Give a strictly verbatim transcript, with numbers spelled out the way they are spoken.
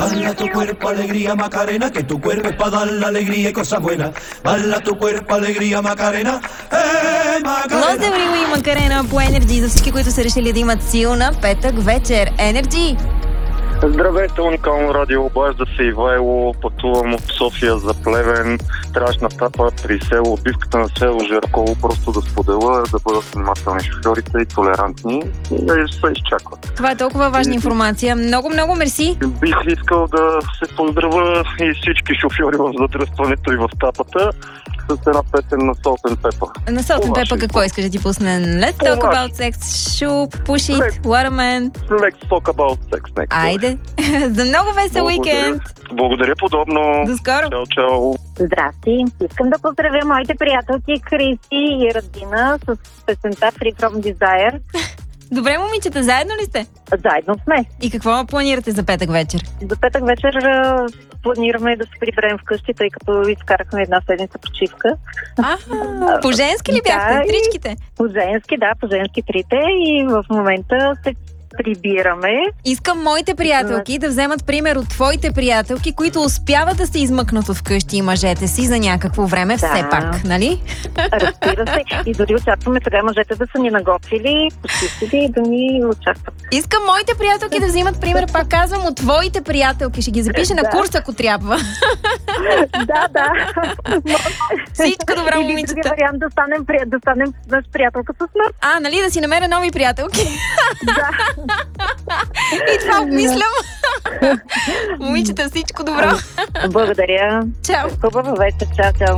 Bala tu cuerpo, alegría, Macarena, que tu cuerpo es para dar la alegría y cosas buenas. Bala tu cuerpo, alegría, Macarena, eh, Macarena. Лос Деврило и Макарена по Енерджи за всички, които са решили да имат силна петък вечер. Енерджи! Здравейте, уникално радио, обажда се Ивайло, пътувам от София за Плевен, страшна тапа при село, отбивката на село Жерково, просто да споделя, да бъдат внимателни шофьорите и толерантни и да се изчакват. Това е толкова важна информация. Много, много мерси. Бих искал да се поздравя и всички шофьори в задръстването и в тапата с една песен на Salt and Pepper. На Salt and Pepper какво искаш да ти пуснем? Let's talk about sex, Shoop, Push It, Waterman. Let's talk about sex next. Айде! За много весел уикенд! Благодаря подобно! До скоро! Чао, чао! Здрасти! Искам да поздравя моите приятелки Криси и Радина с песента Free From Desire. Добре, момичета, заедно ли сте? Заедно сме. И какво планирате за петък вечер? За петък вечер а, планираме да се приберем вкъщи, тъй като изкарахме една седмица почивка. А, по-женски ли бяхте? Да, и- Тричките? По-женски, да, по-женски трите и в момента се прибираме. Искам моите приятелки да вземат пример от твоите приятелки, които успяват да се измъкнат от вкъщи и мъжете си за някакво време, все Да. пак, нали? Разбира се. И дори очакваме сега мъжете да са ни наготвили, почистили и да ни участват. Искам моите приятелки да взимат пример, пак казвам, от твоите приятелки. Ще ги запиша на Да. курс, ако трябва. Да, да. Всичко добро, Или момичета. други вариант да станем, при- да станем наш приятелка с смърт. А, нали, да си намеря нови приятелки? Да. И това обмислям. Момичета, всичко добро. Благодаря. Чао. Хубава вечер. Чао, чао.